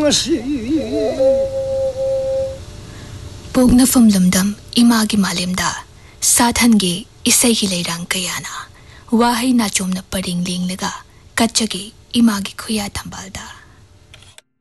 पोगनफम लमदम Imangi मालेमदा साधनगे इसैगी लेरांग कयाना वाहै नाचोमना purring लेंगलगा कच्चगे Imangi खुया थंबालदा